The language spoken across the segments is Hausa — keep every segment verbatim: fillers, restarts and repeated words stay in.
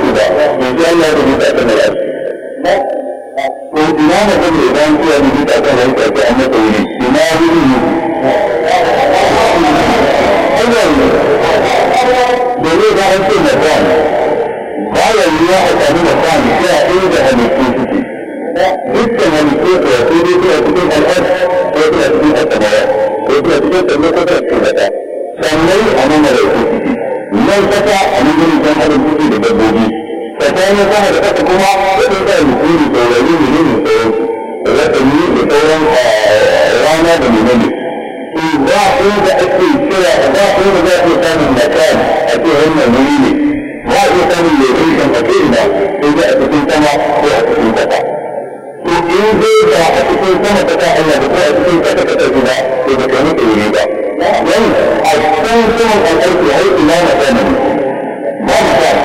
su ba to sai Allah ya rubuta ta da rashi ko ina na ga da dan kuwa da ta ta rai ta an mata wuri ina wuri ne Allah ne da ne da an ce na ba bayan ya aka nuna kan sai a inda halittu suke dukkan halittu ko sai dai suna cikin al'ad ko suna cikin asamawa ko suna cikin sannan ko suna cikin kasa sannan a nan da suke nan kasa a nan gurin kan halin suke da dabbobi tsakanin sama da kasa kuma da sun sa halittu da saurari ne ne sauransu da ratsani da sauran rana da menene ba ko da ake kira ba ko da za a samun makan a ce wannan wuri ne ba a iya samun location a kai na sai da a cikin sama ko a cikin kasa to in zai da a cikin sama ta ta Allah da ko a cikin kasa ta ta gida to da kai mutu wuri ba dan a cikin saman al'arki har ina na sanin ba mu sa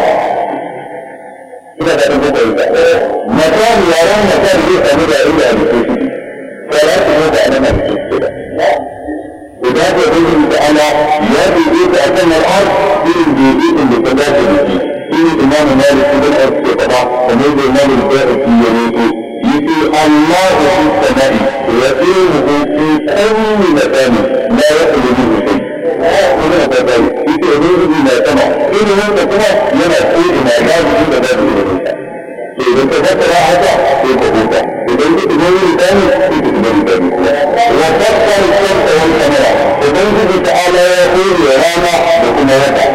ina da ɗan kuka yi ba makan yaran makan zai samu da inda a mutu shi sai ya ci da ana na mutu shi da وذلك يقول تعالى لا بيجيك أكن الأرض إن بيجيك بثلاثة بيجيك إن إمام مالك بن أرض طبعا فنزل الإمام الباقي في يميته يقول الله في السماء ويقيمه في كل مكان لا يخرج منه شيء هنا كذلك يقول يجوز ما سمع إن هو سمع ينقل ما جاز في بلاد الإنسان إذا تفكر هذا في قبوله إذا أنت تقول ثاني في تقول ثاني وفكر الشمس والقمر فبنجد تعالى يقول يرانا بكم وقع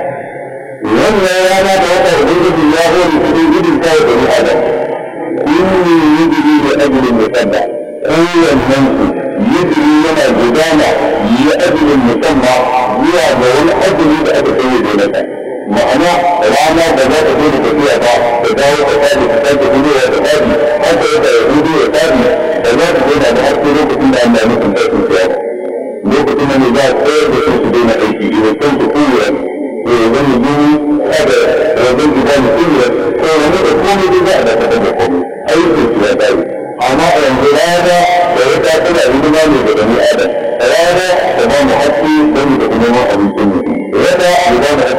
لما يرانا بوقع بنجد الله لتجد الكائن بني آدم إني يجري لأجل المسمى أول منكم يجري لنا جدانا لأجل المسمى هو بول أجل بأجل دونك معنى رانا بذات دون كثيرة تداوى تتابي تتابي تدوى تتابي حتى يبقى يهودي وتابي بذات دون أبحث لوكتنا أن لا نكون تأكل فيها لوكتنا نزاع خير بسوس دون أيكي إذا كنت قوة ويظن دوني أبا ويظن دون قوة فهو يقوم بذات تتابي قومي أي سلسلة تابي أما انظرانا ويتاكل أبنما لبني آدم فرانا تمام حسي بني بني أبي سنة ويتا لبني